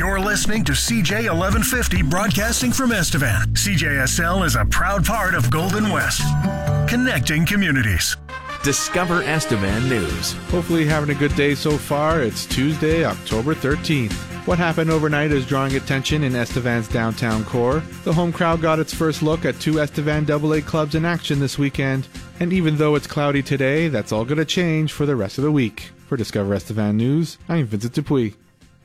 You're listening to CJ 1150 broadcasting from Estevan. CJSL is a proud part of Golden West, connecting communities. Discover Estevan News. Hopefully having a good day so far. It's Tuesday, October 13th. What happened overnight is drawing attention in Estevan's downtown core. The home crowd got its first look at two Estevan AA clubs in action this weekend. And even though it's cloudy today, that's all going to change for the rest of the week. For Discover Estevan News, I'm Vincent Dupuis.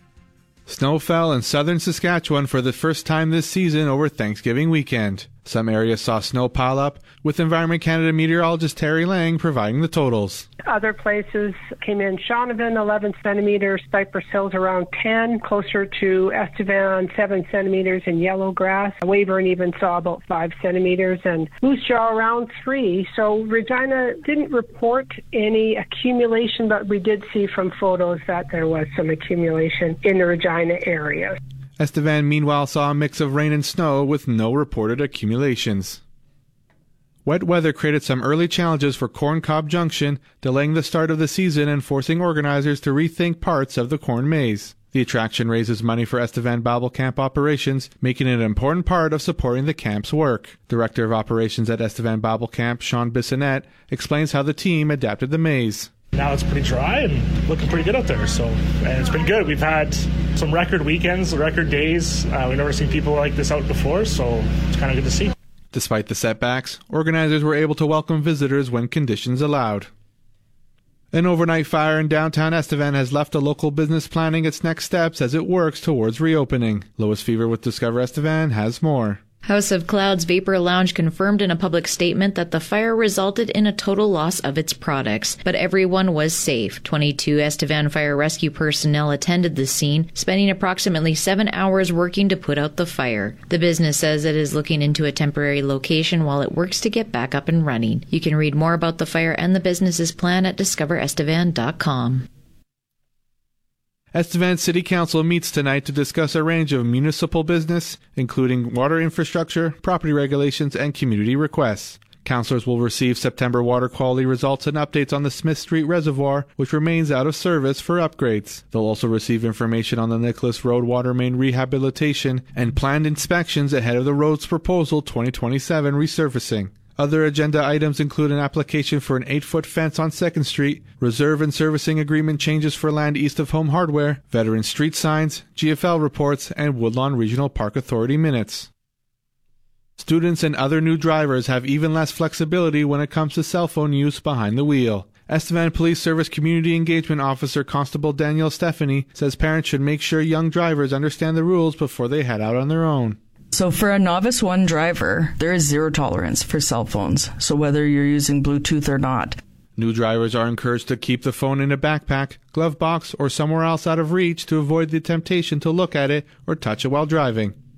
Snow fell in southern Saskatchewan for the first time this season over Thanksgiving weekend. Some areas saw snow pile up, with Environment Canada meteorologist Terry Lang providing the totals. Other places came in Shaunavon, 11 centimeters, Cypress Hills around 10, closer to Estevan, 7 centimeters, and Yellowgrass. Weyburn even saw about 5 centimeters, and Moose Jaw around 3. So Regina didn't report any accumulation, but we did see from photos that there was some accumulation in the Regina area. Estevan, meanwhile, saw a mix of rain and snow with no reported accumulations. Wet weather created some early challenges for Corn Cob Junction, delaying the start of the season and forcing organizers to rethink parts of the corn maze. The attraction raises money for Estevan Bible Camp operations, making it an important part of supporting the camp's work. Director of Operations at Estevan Bible Camp, Sean Bissonnette, explains how the team adapted the maze. Now it's pretty dry and looking pretty good out there, and it's been good. We've had some record weekends, record days. We've never seen people like this out before, so it's kind of good to see. Despite the setbacks, organizers were able to welcome visitors when conditions allowed. An overnight fire in downtown Estevan has left a local business planning its next steps as it works towards reopening. Lois Fever with Discover Estevan has more. House of Clouds Vapor Lounge confirmed in a public statement that the fire resulted in a total loss of its products, but everyone was safe. 22 Estevan fire rescue personnel attended the scene, spending approximately 7 hours working to put out the fire. The business says it is looking into a temporary location while it works to get back up and running. You can read more about the fire and the business's plan at discoverestevan.com. Estevan City Council meets tonight to discuss a range of municipal business, including water infrastructure, property regulations, and community requests. Councillors will receive September water quality results and updates on the Smith Street Reservoir, which remains out of service for upgrades. They'll also receive information on the Nicholas Road water main rehabilitation and planned inspections ahead of the road's proposal 2027 resurfacing. Other agenda items include an application for an 8-foot fence on 2nd Street, reserve and servicing agreement changes for land east of Home Hardware, veteran street signs, GFL reports, and Woodlawn Regional Park Authority minutes. Students and other new drivers have even less flexibility when it comes to cell phone use behind the wheel. Estevan Police Service Community Engagement Officer Constable Daniel Stephanie says parents should make sure young drivers understand the rules before they head out on their own. So for a Novice 1 driver, there is zero tolerance for cell phones, so whether you're using Bluetooth or not. New drivers are encouraged to keep the phone in a backpack, glove box, or somewhere else out of reach to avoid the temptation to look at it or touch it while driving.